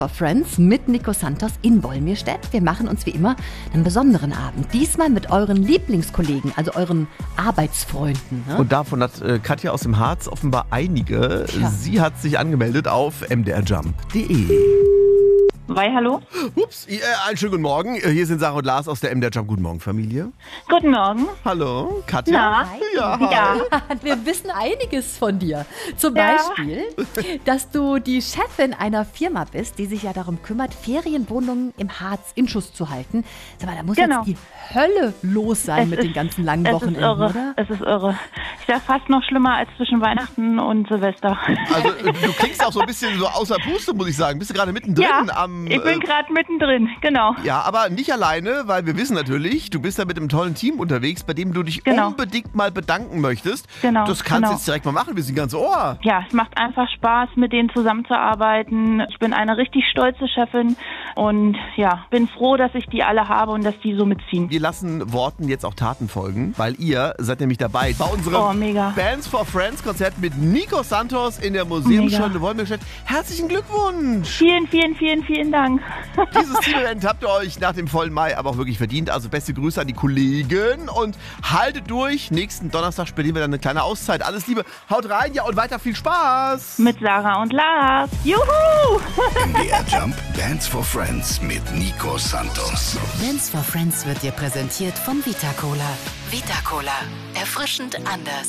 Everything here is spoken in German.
Friends mit Nico Santos in Wolmirstedt. Wir machen uns wie immer einen besonderen Abend. Diesmal mit euren Lieblingskollegen, also euren Arbeitsfreunden. Ne? Und davon hat Katja aus dem Harz offenbar einige. Ja. Sie hat sich angemeldet auf mdrjump.de. Hallo? Ups, einen schönen guten Morgen. Hier sind Sarah und Lars aus der MDR Jump. Guten Morgen, Familie. Guten Morgen. Hallo, Katja. Na? Ja, hi. Ja. Wir wissen einiges von dir. Zum Beispiel, dass du die Chefin einer Firma bist, die sich ja darum kümmert, Ferienwohnungen im Harz in Schuss zu halten. Sag mal, da muss jetzt die Hölle los sein mit den ganzen langen Wochenenden, oder? Es ist irre. Ich sag fast noch schlimmer als zwischen Weihnachten und Silvester. Also du klingst auch so ein bisschen so außer Puste, muss ich sagen. Bist du gerade mittendrin? Ich bin gerade mittendrin, genau. Ja, aber nicht alleine, weil wir wissen natürlich, du bist da mit einem tollen Team unterwegs, bei dem du dich unbedingt mal bedanken möchtest. Genau. Das kannst du jetzt direkt mal machen, wir sind ganz Ohr. Ja, es macht einfach Spaß, mit denen zusammenzuarbeiten. Ich bin eine richtig stolze Chefin und ja, bin froh, dass ich die alle habe und dass die so mitziehen. Wir lassen Worten jetzt auch Taten folgen, weil ihr seid nämlich dabei bei unserem Bands for Friends Konzert mit Nico Santos in der Museumsschule Wolmirstedt. Herzlichen Glückwunsch! Vielen, vielen, vielen, vielen Dank. Dieses Team-Event habt ihr euch nach dem vollen Mai aber auch wirklich verdient. Also beste Grüße an die Kollegen und haltet durch. Nächsten Donnerstag spielen wir dann eine kleine Auszeit. Alles Liebe, haut rein, ja, und weiter viel Spaß. Mit Sarah und Lars. Juhu! MDR Jump Bands for Friends mit Nico Santos. Bands for Friends wird dir präsentiert von Vita Cola. Vita Cola. Erfrischend anders.